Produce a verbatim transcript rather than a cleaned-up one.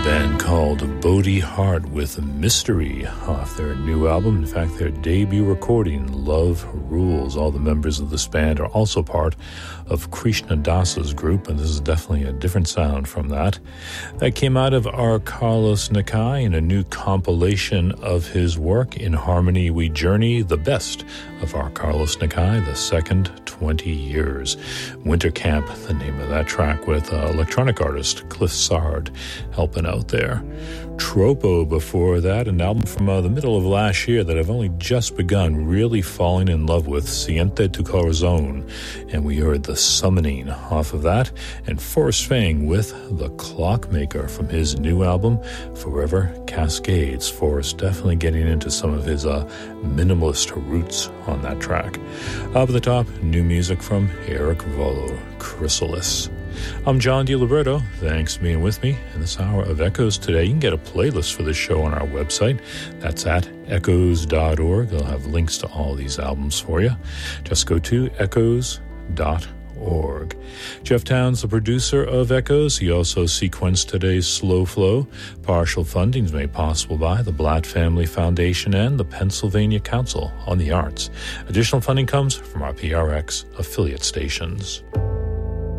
Band called Bodhi Heart with Mystery off their new album. In fact, their debut recording, Love Rules. All the members of this band are also part of Krishna Dasa's group, and this is definitely a different sound from that. That came out of our Carlos Nakai in a new compilation of his work, In Harmony We Journey, the best of our Carlos Nakai, the second twenty years. Winter Camp, the name of that track, with uh, electronic artist Cliff Sard helping out there. Tropo before that, an album from uh, the middle of last year that I've only just begun really falling in love with, Siente tu Corazon, and we heard The Summoning off of that, and Forrest Fang with The Clockmaker from his new album, Forever Cascades. Forrest definitely getting into some of his uh, minimalist roots on that track. Up at the top, new music from Eric Volo, Chrysalis. I'm John DiLiberto. Thanks for being with me in this hour of Echoes today. You can get a playlist for this show on our website. That's at echoes dot org. They'll have links to all these albums for you. Just go to echoes dot org. Jeff Towns, the producer of Echoes. He also sequenced today's Slow Flow. Partial funding is made possible by the Blatt Family Foundation and the Pennsylvania Council on the Arts. Additional funding comes from our P R X affiliate stations.